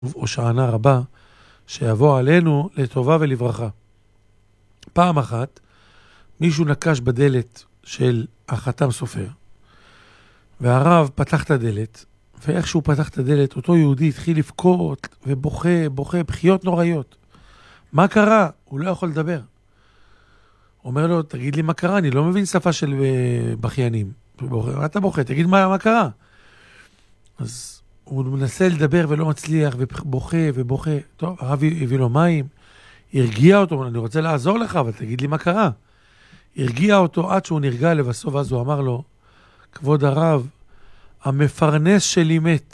הושענא רבה שיבוא עלינו לטובה ולברכה. פעם אחת מישהו נקש בדלת של החתם סופר, והרב פתח את הדלת, ואיך שהוא פתח את הדלת, אותו יהודי התחיל לבכות ובוכה, בחיות נוראיות. מה קרה? הוא לא יכול לדבר. אומר לו, תגיד לי מה קרה, אני לא מבין שפה של בכיינים. מה אתה בוכה? תגיד מה קרה. אז הוא מנסה לדבר ולא מצליח, ובוכה. טוב, הרב הביא לו מים, הרגיע אותו, אני רוצה לעזור לך, אבל תגיד לי מה קרה. הרגיע אותו עד שהוא נרגע לבסוף, אז הוא אמר לו, כבוד הרב, המפרנס שלי מת.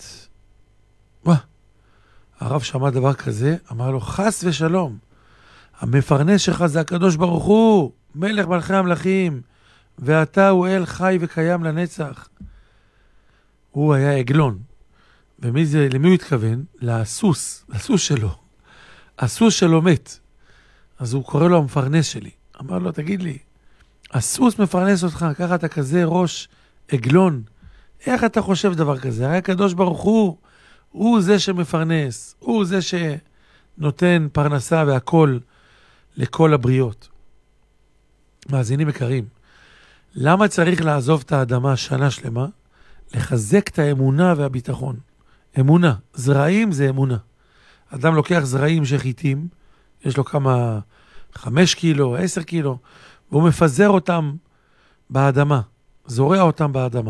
הרב שמע דבר כזה, אמר לו, חס ושלום, המפרנס שלך זה הקדוש ברוך הוא, מלך מלכי המלכים, ואתה הוא אל חי וקיים לנצח. הוא היה עגלון. למי הוא התכוון? לסוס שלו. הסוס שלו מת. אז הוא קורא לו המפרנס שלי. אמר לו, תגיד לי, הסוס מפרנס אותך, ככה אתה כזה ראש עגלון. איך אתה חושב דבר כזה? הרי הקדוש ברוך הוא זה שמפרנס, הוא זה שנותן פרנסה והכל לכל הבריות. מאזינים יקרים, למה צריך לעזוב את האדמה שנה שלמה? לחזק את האמונה והביטחון. אמונה, זרעים זה אמונה. אדם לוקח זרעים שחיתים, יש לו 5 קילו, 10 קילו, והוא מפזר אותם באדמה, זורע אותם באדמה.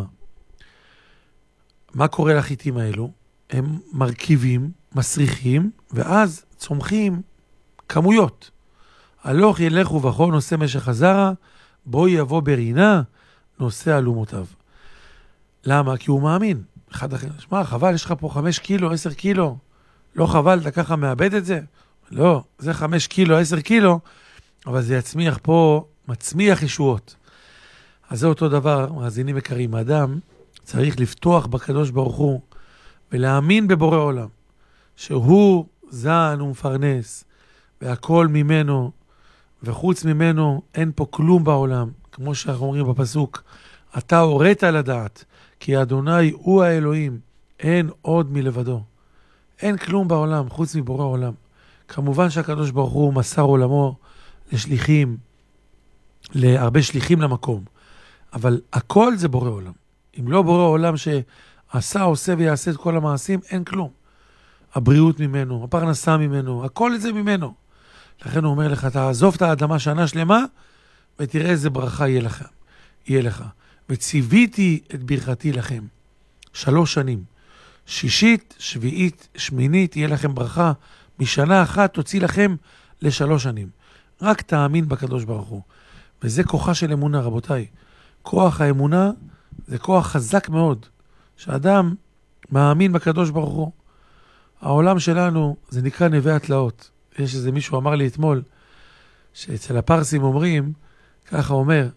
מה קורה לחיתים האלו? הם מרכיבים, מסריחים, ואז צומחים כמויות. הלוך ילך ובכל נושא משך הזרע, בו יבוא ברינה, נושא אלומותיו. למה? כי הוא מאמין. שמע, חבל, יש לך פה 5 קילו, 10 קילו. לא חבל, אתה ככה מאבד את זה? לא, זה 5 קילו, 10 קילו, אבל זה יצמיח פה, מצמיח ישועות. אז זה אותו דבר, מאזינים יקרים, האדם צריך לפתוח בקדוש ברוך הוא, ולהאמין בבורא עולם, שהוא זן ומפרנס, והכל ממנו, וחוץ ממנו אין פה כלום בעולם, כמו שאנחנו אומרים בפסוק, אתה הורית לדעת, כי אדוני הוא האלוהים, אין עוד מלבדו. אין כלום בעולם, חוץ מבורא עולם. כמובן שהקדוש ברוך הוא מסר עולמו לשליחים, להרבה שליחים למקום, אבל הכל זה בורא עולם. אם לא בורא עולם שעשה, עושה ויעשה את כל המעשים, אין כלום. הבריאות ממנו, הפרנסה ממנו, הכל זה ממנו. לכן הוא אומר לך, תעזוב את האדמה שנה שלמה, ותראה איזה ברכה יהיה לך. וציוויתי את ברכתי לכם. 3 שנים. 6, 7, 8, יהיה לכם ברכה. משנה אחת תוציא לכם ל3 שנים. רק תאמין בקדוש ברוך הוא. וזה כוחה של אמונה, רבותיי. כוח האמונה זה כוח חזק מאוד. שאדם מאמין בקדוש ברוך הוא. העולם שלנו זה נקרא נווה התלאות. יש איזה מישהו אמר לי אתמול, שאצל הפרסים אומרים, ככה אומר,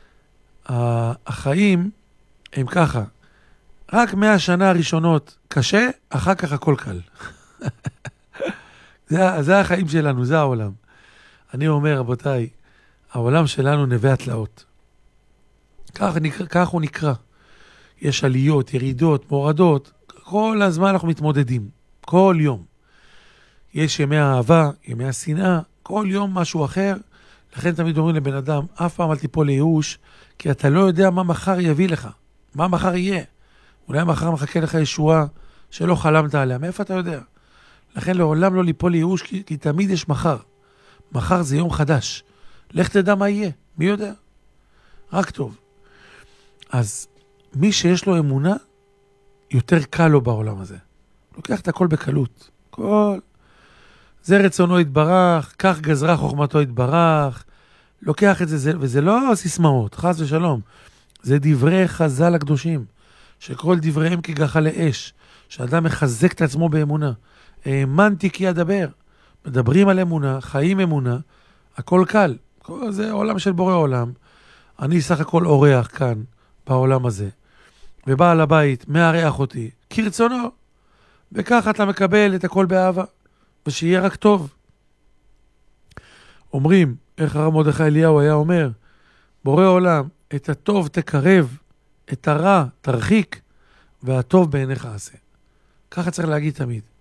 החיים הם ככה, רק 100 שנה הראשונות קשה, אחר כך הכל קל. זה החיים שלנו, זה העולם. אני אומר, רבותיי, העולם שלנו נווה התלאות. כך הוא נקרא. יש עליות, ירידות, מורדות, כל הזמן אנחנו מתמודדים, כל יום. יש ימי האהבה, ימי השנאה, כל יום משהו אחר. לכן תמיד אומרים לבן אדם, אף פעם אל תיפול לייאוש, כי אתה לא יודע מה מחר יביא לך, מה מחר יהיה. אולי מחר מחכה לך ישועה שלא חלמת עליה, מאיפה אתה יודע? לכן לעולם לא ליפול לייאוש, כי תמיד יש מחר. מחר זה יום חדש. לך תדע מה יהיה, מי יודע? רק טוב. אז מי שיש לו אמונה, יותר קל לו בעולם הזה. לוקח את הכל בקלות. זה רצונו יתברך, כך גזרה חוכמתו יתברך, לוקח את זה, וזה לא סיסמאות, חס ושלום. זה דברי חז"ל הקדושים, שכל דבריהם כגחלי אש, שאדם מחזק את עצמו באמונה. האמנתי כי אדבר. מדברים על אמונה, חיים אמונה, הכל קל. זה עולם של בורא עולם. אני סך הכל אורח כאן, בעולם הזה. ובעל הבית מארח אותי, כרצונו. וכך אתה מקבל את הכל באהבה, ושיהיה רק טוב. אומרים, איך הרב מרדכי אליהו היה אומר, בורא עולם, את הטוב תקרב, את הרע תרחיק, והטוב בעיניך עשה. ככה צריך להגיד תמיד.